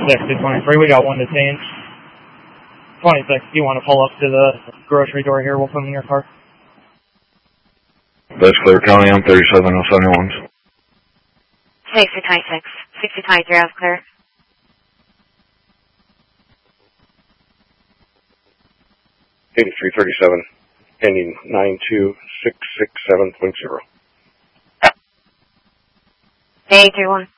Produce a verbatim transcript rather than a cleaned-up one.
twenty-six to twenty-three. We got one detained. twenty-six, do you want to pull up to the grocery door here? We'll put them in your car. That's clear, County. I'm thirty-seven oh seventy-one. six to twenty-six. six to twenty-three, I was clear. eighty-three thirty-seven, ending nine two six six seven point zero. eight three one.